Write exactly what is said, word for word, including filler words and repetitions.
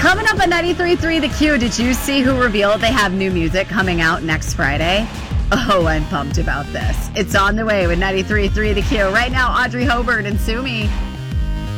Coming up on ninety-three point three The Q, did you see who revealed they have new music coming out next Friday? Oh, I'm pumped about this. It's on the way with ninety-three point three The Q. Right now, Audrey Hobart and Sumi.